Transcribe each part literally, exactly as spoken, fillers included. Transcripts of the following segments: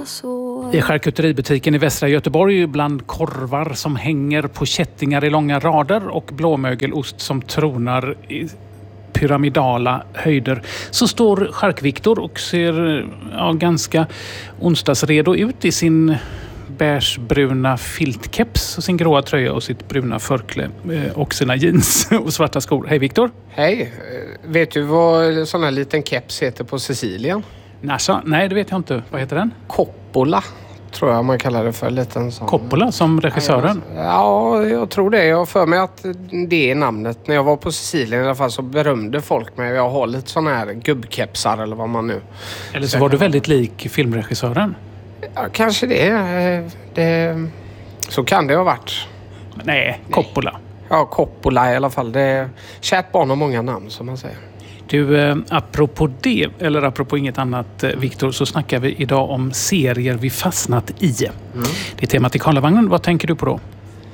sår. I charkuteributiken i Västra Göteborg, bland korvar som hänger på kättingar i långa rader och blåmögelost som tronar i pyramidala höjder, så står Chark-Viktor och ser ja, ganska onsdagsredo ut i sin bärsbruna filtkeps och sin gråa tröja och sitt bruna förkle och sina jeans och svarta skor. Hej Viktor! Hej! Vet du vad sån här liten keps heter på Sicilien? Nasa? Nej, det vet jag inte. Vad heter den? Coppola, tror jag man kallar det för. Liten sån... Coppola som regissören? Ja, jag tror det. Jag har för mig att det är namnet. När jag var på Sicilien i alla fall så berömde folk mig. Jag har lite såna här gubbkepsar eller vad man nu... Eller så var du väldigt lik filmregissören? Ja, kanske det. det. Så kan det ha varit. Nej, Coppola. Ja, Coppola i alla fall. Det är kärt barn har många namn som man säger. Du, eh, apropå det, eller apropå inget annat, eh, Viktor, så snackar vi idag om serier vi fastnat i. Mm. Det är temat i Karlavagnen. Vad tänker du på då?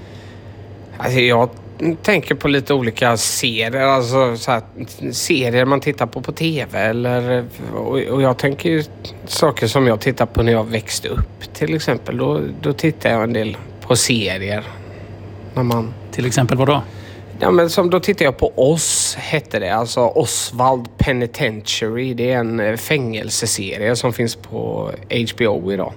Alltså, jag tänker på lite olika serier. Alltså så här, serier man tittar på på tv. Eller, och, och jag tänker ju saker som jag tittar på när jag växte upp. Till exempel, då, då tittar jag en del på serier. När man... Till exempel vad då? Ja, men som då tittar jag på Oz, hette det. Alltså Oswald Penitentiary. Det är en fängelseserie som finns på H B O idag.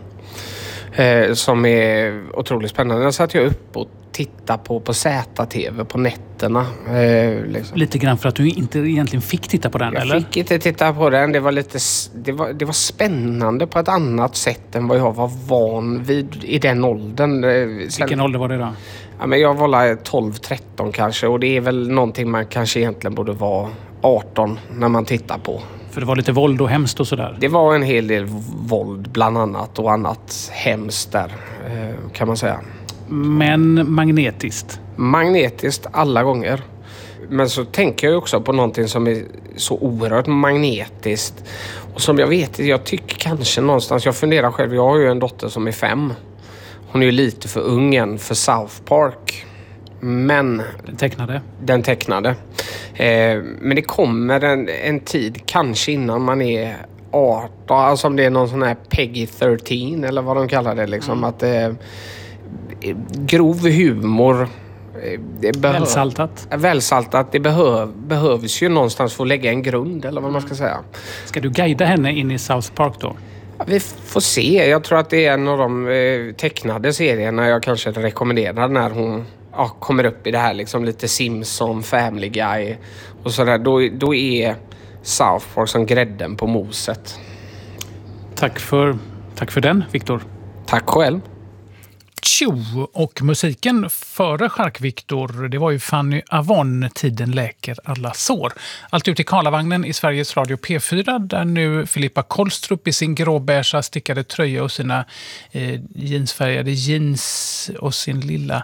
Eh, som är otroligt spännande. Den satt jag upp och tittade på på Z T V på nätterna. Eh, liksom. Lite grann för att du inte egentligen fick titta på den, jag eller? Jag fick inte titta på den. Det var lite det var, det var spännande på ett annat sätt än vad jag var van vid i den åldern. Sen, Vilken ålder var det då? Ja, men jag var tolv tretton kanske, och det är väl någonting man kanske egentligen borde vara arton när man tittar på. För det var lite våld och hemskt och sådär? Det var en hel del våld bland annat och annat hemskt där, kan man säga. Men magnetiskt? Magnetiskt alla gånger. Men så tänker jag också på någonting som är så oerhört magnetiskt. Och som jag vet, jag tycker kanske någonstans, jag funderar själv, jag har ju en dotter som är fem. Hon är ju lite för ung än för South Park. Men... Den tecknade? Den tecknade. Eh, men det kommer en, en tid, kanske innan man är arton. Alltså om det är någon sån här Peggy tretton eller vad de kallar det. Liksom, mm. Att eh, grov humor... Det behöv, välsaltat. Välsaltat. Det behöv, behövs ju någonstans för att lägga en grund, eller vad man ska säga. Ska du guida henne in i South Park då? Ja, vi får se. Jag tror att det är en av de eh, tecknade serierna jag kanske rekommenderar när hon ja, kommer upp i det här liksom lite Simpson, Family Guy och sådär. Då, då är South Park som grädden på moset. Tack för, tack för den, Viktor. Tack själv. Tjo, och musiken före Chark-Viktor, det var ju Fanny Avon, Tiden läker alla sår. Allt ut i Karlavagnen i Sveriges Radio P fyra, där nu Filippa Kolstrup i sin gråbärsha stickade tröja och sina eh, jeansfärgade jeans och sin lilla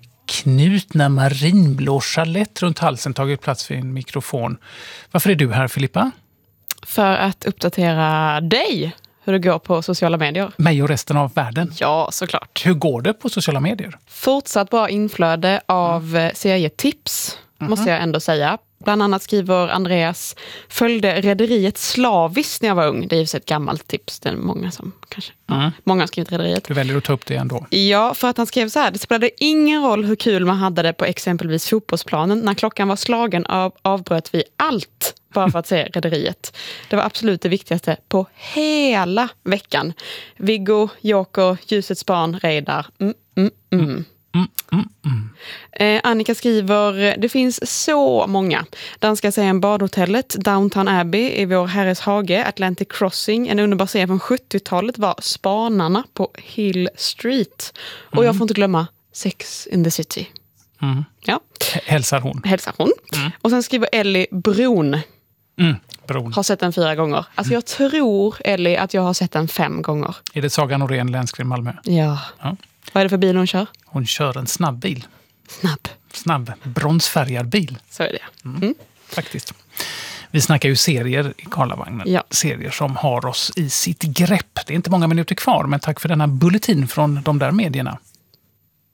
knutna marinblå chalett runt halsen tagit plats för en mikrofon. Varför är du här, Filippa? För att uppdatera dig hur det går på sociala medier. Mig och resten av världen? Ja, såklart. Hur går det på sociala medier? Fortsatt bra inflöde av mm. serietips, mm-hmm. måste jag ändå säga. Bland annat skriver Andreas, följde rederiet slaviskt när jag var ung. Det är ju ett gammalt tips. Det är många som kanske... Mm. Många har skrivit rederiet. Du väljer att ta upp det ändå. Ja, för att han skrev så här. Det spelade ingen roll hur kul man hade det på exempelvis fotbollsplanen. När klockan var slagen av, avbröt vi allt bara för att se rederiet. Det var absolut det viktigaste på hela veckan. Viggo, Joker, Ljusets barn, Reidar. Mm, mm, mm. Mm. Mm, mm, mm. Eh, Annika skriver, det finns så många. Danska serien Badhotellet, Downton Abbey i Vår Herres hage, Atlantic Crossing, en underbar serie från sjuttiotalet var Spanarna på Hill Street. Och mm. jag får inte glömma Sex in the City. Mm. Ja. H- hälsar hon. Hälsar hon. Mm. Och sen skriver Ellie Bron. Mm. Bron. Har sett den fyra gånger. Alltså jag tror, Ellie, att jag har sett den fem gånger. Är det Saga Norén, Länskrim Malmö? Ja. ja. Vad är det för bil hon kör? Hon kör en snabb bil. Snabb? Snabb, bronsfärgad bil. Så är det. Mm. Mm. Faktiskt. Vi snackar ju serier i Karlavagnen. Ja. Serier som har oss i sitt grepp. Det är inte många minuter kvar, men tack för denna bulletin från de där medierna.